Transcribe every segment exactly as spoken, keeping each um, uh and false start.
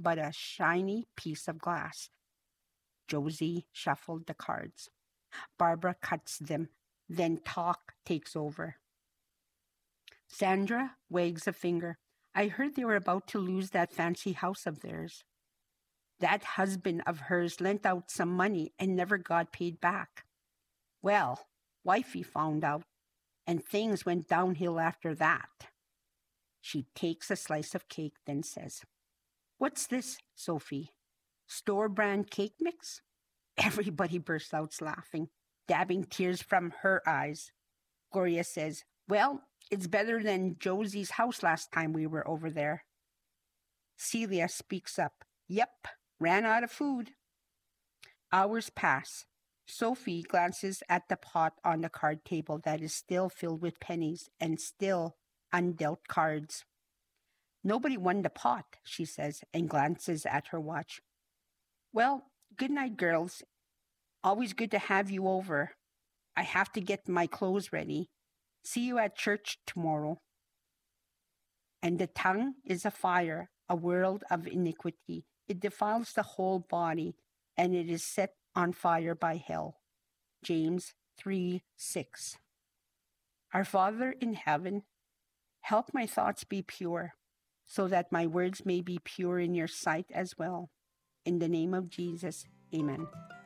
but a shiny piece of glass. Josie shuffled the cards. Barbara cuts them. Then talk takes over. Sandra wags a finger. I heard they were about to lose that fancy house of theirs. That husband of hers lent out some money and never got paid back. Well, wifey found out, and things went downhill after that. She takes a slice of cake, then says, What's this, Sophie? Store-brand cake mix? Everybody bursts out laughing, dabbing tears from her eyes. Gloria says, Well, it's better than Josie's house last time we were over there. Celia speaks up. Yep, ran out of food. Hours pass. Sophie glances at the pot on the card table that is still filled with pennies and still undealt cards. Nobody won the pot, she says, and glances at her watch. Well, good night, girls. Always good to have you over. I have to get my clothes ready. See you at church tomorrow. And the tongue is a fire, a world of iniquity. It defiles the whole body, and it is set on fire by hell. James three six. Our Father in heaven, help my thoughts be pure, so that my words may be pure in your sight as well. In the name of Jesus, amen.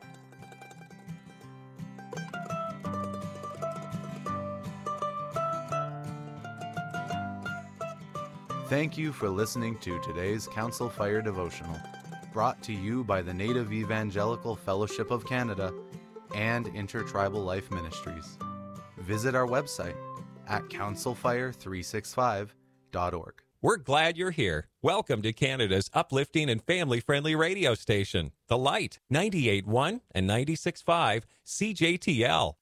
Thank you for listening to today's Council Fire Devotional, brought to you by the Native Evangelical Fellowship of Canada and Intertribal Life Ministries. Visit our website at council fire three sixty-five dot org. We're glad you're here. Welcome to Canada's uplifting and family-friendly radio station, The Light, ninety-eight point one and ninety-six point five C J T L.